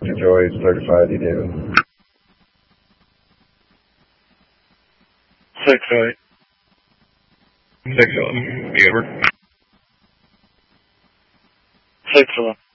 Joey, 35, D. David. 6-8. 6-11. Be over. 6-11.